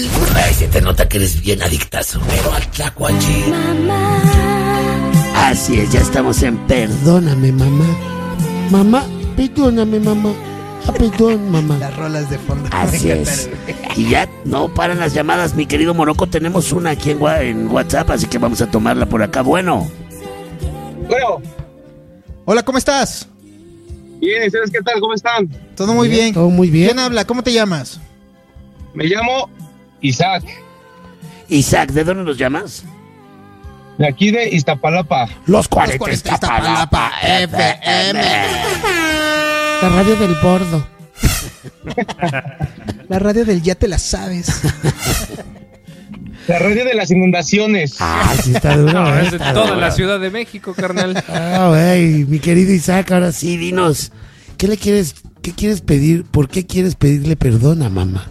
Ay, se te nota que eres bien adictazo, pero al tlacuache. Mamá. Así es, ya estamos en Perdóname, mamá. Mamá, perdóname, mamá. Perdón, mamá. Las rolas de fondo. Así es. Y ya no paran las llamadas, mi querido Morocco. Tenemos una aquí en WhatsApp, así que vamos a tomarla por acá. Bueno. Hola, ¿cómo estás? Bien, ¿ustedes qué tal? ¿Cómo están? Todo muy bien. Todo muy bien. ¿Quién habla? ¿Cómo te llamas? Me llamo Isaac, Isaac, ¿de dónde nos llamas? de aquí de Iztapalapa. Los 40 40 Iztapalapa FM. La radio del bordo. La radio del ya te la sabes. La radio de las inundaciones. Ah, sí está duro. No, es de está toda duro. la Ciudad de México, carnal. Ah, güey, mi querido Isaac, ahora sí, dinos. ¿Qué quieres pedir? ¿Por qué quieres pedirle perdón a mamá?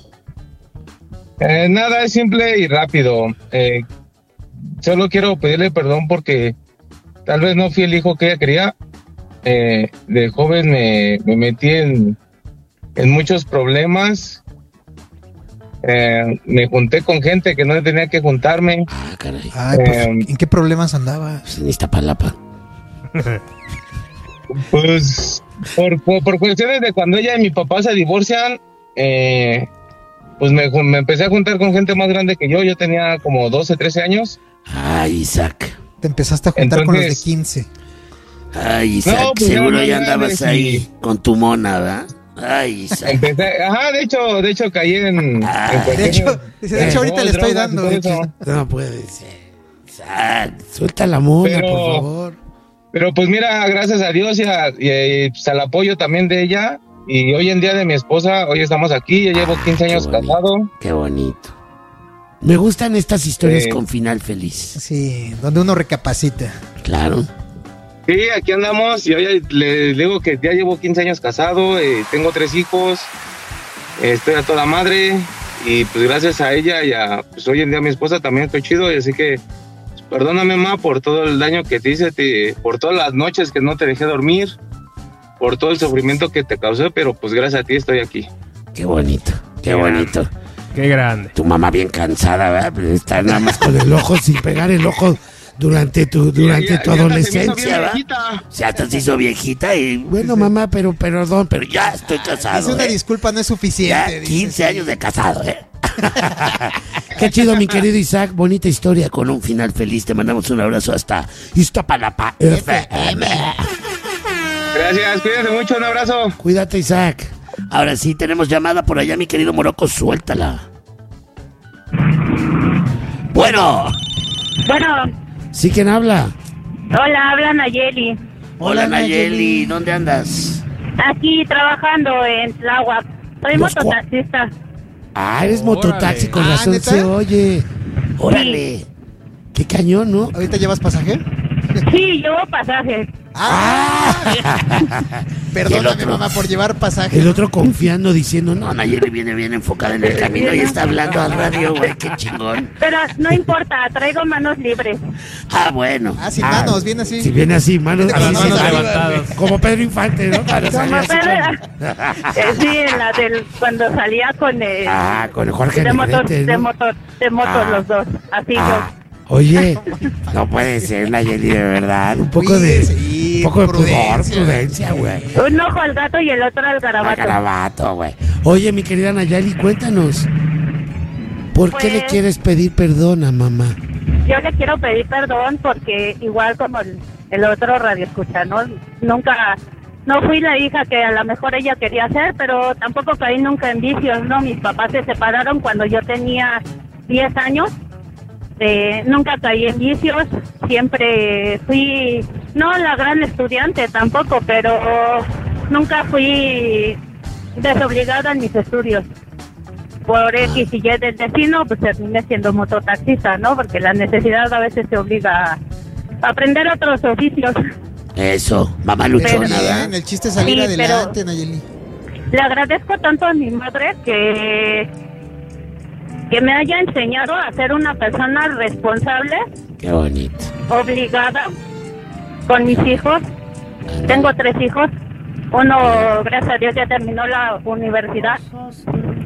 Nada, es simple y rápido. Solo quiero pedirle perdón porque tal vez no fui el hijo que ella quería. De joven me metí en muchos problemas. Me junté con gente que no tenía que juntarme. Ah, caray. Ay, pues, ¿en qué problemas andabas? Pues en Iztapalapa. Pues por cuestiones de cuando ella y mi papá se divorcian, pues me empecé a juntar con gente más grande que yo. Yo tenía como 12, 13 años. Ay, Isaac. Te empezaste a juntar con los de Entonces- 15. Ay, Isaac, No, pues seguro ya ya no andabas mames, ahí sí. con tu mona, ¿verdad? Ay, Isaac. De hecho caí en De hecho, ahorita le estoy dando. drogas y todo eso. No puede ser. Isaac, suelta la mona, Pero- por favor. Pero pues mira, gracias a Dios y pues, al apoyo también de ella. Y hoy en día de mi esposa, hoy estamos aquí. Yo llevo 15 qué años bonito. casado. Qué bonito. Me gustan estas historias Sí. con final feliz. Sí, donde uno recapacita. Claro. Sí, aquí andamos. Y hoy le digo que ya llevo 15 años casado. Tengo 3 hijos. Estoy a toda madre. Y pues gracias a ella y a pues hoy en día a mi esposa también estoy chido. Y así que pues, perdóname, ma, por todo el daño que te hice. Por todas las noches que no te dejé dormir. Por todo el sufrimiento que te causé. Pero pues gracias a ti estoy aquí. Qué bonito, qué Qué bonito. Qué grande. Tu mamá bien cansada, ¿verdad? Pero está nada más con el ojo, sin pegar el ojo durante tu Ya hasta se me hizo adolescencia, bien ¿verdad? viejita. O sea, hasta se hizo viejita y bueno, mamá, pero perdón, pero ya estoy Dice casado, una ¿eh? disculpa no es Ya suficiente. dice, 15 sí. años de casado, ¿eh? Qué chido, mi querido Isaac. Bonita historia con un final feliz. Te mandamos un abrazo hasta Iztapalapa FM. Gracias, cuídense mucho, un abrazo. Cuídate, Isaac. Ahora sí, tenemos llamada por allá, mi querido Morocco. Suéltala. Bueno, Bueno, ¿sí quién habla? hola, habla Nayeli. Hola, Nayeli. ¿Dónde andas? Aquí trabajando en Tláhuac. Soy Los mototaxista. Ah, eres Órale. mototaxi, con razón ¿neta? se oye. Órale. Qué cañón, ¿no? ¿Ahorita llevas pasaje? Sí, llevo pasaje. Perdóname, Y el otro- mamá, por llevar pasaje. El otro confiando, diciendo, no, Nayeli viene bien enfocada en el camino y está hablando al radio, güey, qué chingón. Pero no importa, traigo manos libres. Ah, bueno. Sin manos, viene así. Si viene así, manos, Con las así, manos sí, levantadas. como Pedro Infante, ¿no? Para salir Como así sí, en la del cuando salía con el Ah, con Jorge de motor, Negrete, ¿no? de motor Ah. los dos. Así Ah, oye, no puede ser, Nayeli, de verdad. Un poco Sí, un poco de prudencia. prudencia, güey. yo. Un ojo al gato y el otro al Ah, garabato. garabato, güey. Oye, mi querida Nayeli, cuéntanos. ¿Por qué le Pues- quieres pedir perdón a mamá? Yo le quiero pedir perdón porque igual como el otro radio escucha, ¿no? No fui la hija que a lo mejor ella quería ser, pero tampoco caí nunca en vicios, ¿no? Mis papás se separaron cuando yo tenía 10 años. Nunca caí en vicios, siempre fui, no la gran estudiante tampoco, pero nunca fui desobligada en mis estudios. Por X y Y del destino, pues terminé siendo mototaxista, ¿no? Porque la necesidad a veces te obliga a aprender otros oficios. Eso, mamá Pero luchona, bien, ¿verdad? el chiste es salir Sí, adelante, Nayeli. Le agradezco tanto a mi madre que me haya enseñado a ser una persona responsable, Qué bonito. obligada con mis hijos. Tengo 3 hijos. Uno, gracias a Dios, ya terminó la universidad.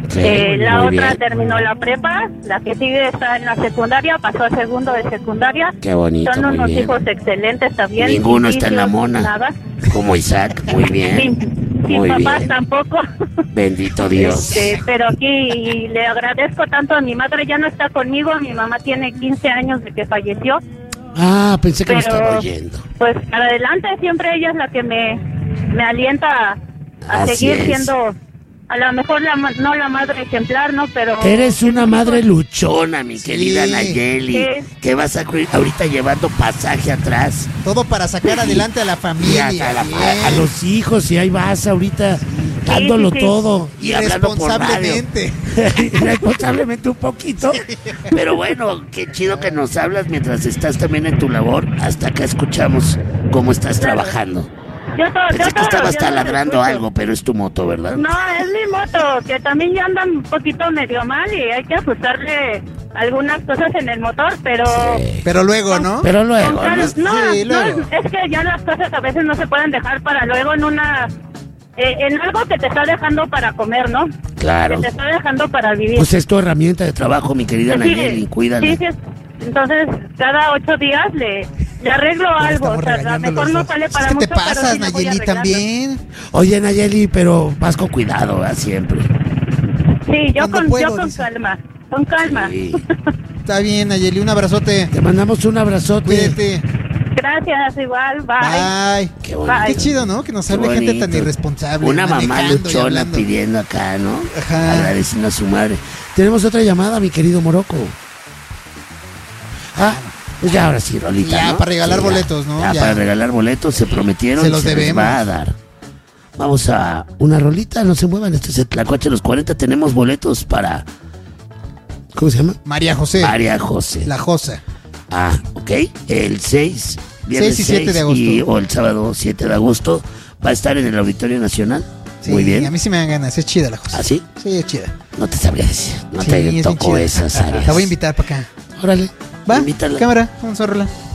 La muy otra bien. terminó la prepa, la que sigue está en la secundaria, pasó a segundo de secundaria. Qué bonito, Son muy unos bien. hijos excelentes también. Ninguno sin está en la vicios, mona. Nada. Como Isaac, muy bien. Sin Muy papás bien. tampoco. Bendito Dios. Pero aquí le agradezco tanto a mi madre, ya no está conmigo, mi mamá tiene 15 años de que falleció. Ah, pensé que lo Pero, estaba oyendo. pues para adelante, siempre ella es la que me alienta a Así seguir es. siendo, a lo mejor no la madre ejemplar, ¿no? Pero Eres una madre luchona, mi querida Nayeli. Sí. Que vas a ahorita llevando pasaje atrás. Todo para sacar adelante a la Y familia. a los hijos, y ahí vas ahorita dándolo sí. todo. Y hablando por radio. Irresponsablemente. Irresponsablemente un poquito. Pero bueno, qué chido que nos hablas mientras estás también en tu labor. Hasta acá escuchamos cómo estás trabajando. Pensé que estabas taladrando algo, pero es tu moto, ¿verdad? No, es mi moto, que también ya anda un poquito medio mal y hay que ajustarle algunas cosas en el motor, pero... Pero luego, ¿no? Pero luego, Con ¿no? Sí, luego. es que ya las cosas a veces no se pueden dejar para luego en algo que te está dejando para comer, ¿no? Claro. Que te está dejando para vivir. Pues es tu herramienta de trabajo, mi querida Sí, Nayeli, cuídala. sí, entonces, cada 8 días le arreglo algo, o Estamos sea, a lo regañando mejor los no dos. sale para ¿Qué mucho, te pero pasas, sí le voy Nayeli, arreglando. también? Oye, Nayeli, pero vas con cuidado, ¿verdad? Siempre. Sí, yo Cuando puedo, con dice. calma, con calma. Sí. Está bien, Nayeli, un abrazote. Te mandamos un abrazote. Cuídate. Gracias, igual, bye. Bye. Qué bonito. Bye. Qué chido, ¿no? Que nos Qué hable gente tan bonito. irresponsable. Una mamá manejando y luchona hablando. pidiendo acá, ¿no? Ajá. Agradeciendo a su madre. Tenemos otra llamada, mi querido Morocco. Ah, pues ya ahora sí, Rolita, Ya, ¿no? para regalar Sí, boletos, ¿no? Ya, Ya. para regalar boletos, se prometieron Se y los se les debemos. va a dar. Vamos a una rolita, no se muevan, esto es el Tlacuache los 40, tenemos boletos para... ¿Cómo se llama? María José. María José. La Josa. Ah, ok. El 6, viernes 6 y 7 de agosto. o el sábado 7 de agosto va a estar en el Auditorio Nacional. Sí, Muy bien. A mí sí me dan ganas. Es chida la Josa. ¿Ah, sí? Sí, es chida. No te sabría decir. No Sí, te es bien tocó chida. esas áreas. La voy a invitar para acá. Órale. ¿Va? Invítala. Cámara, vamos a rolar.